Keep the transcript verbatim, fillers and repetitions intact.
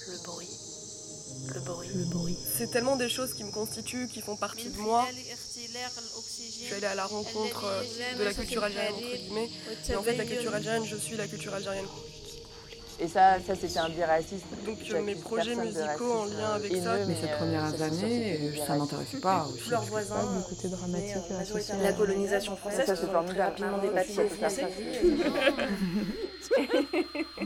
Le bruit. Le bruit. Le bruit. C'est tellement des choses qui me constituent, qui font partie de moi. Je suis allée à la rencontre de la culture algérienne, entre guillemets. Et en fait, la culture algérienne, je suis la culture algérienne. Et ça, ça c'était un biais raciste. Donc euh, mes projets musicaux en lien avec ça. Mais ces premières années, ça m'intéressait pas. Aussi. Leurs voisins. Le côté dramatique. Euh, la colonisation française, ça, c'est formidable. rapidement des papiers français.